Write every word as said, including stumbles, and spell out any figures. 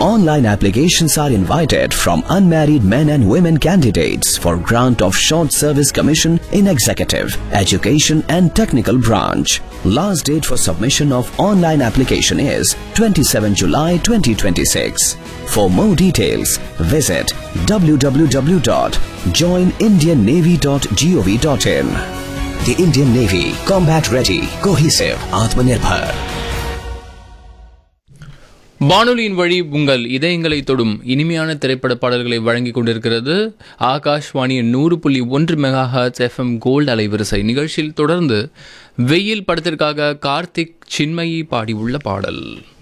Online applications are invited from unmarried men and women candidates for grant of short service commission in executive, education and technical branch. Last date for submission of online application is twenty-seventh July twenty twenty-six. For more details, visit w w w dot join indian navy dot gov dot in. The Indian Navy, combat ready, cohesive, Atmanirbhar. வானொலியின் வழி உங்கள் இதயங்களை தொடும் இனிமையான திரைப்பட பாடல்களை வழங்கிக் கொண்டிருக்கிறது ஆகாஷ்வாணியின் நூறு புள்ளி ஒன்று மெகா ஹெர்ட்ஸ் எஃப்எம் கோல்டு அலைவரிசை. நிகழ்ச்சியில் தொடர்ந்து வெயில் படத்திற்காக கார்த்திக் சின்மயி பாடியுள்ள பாடல்.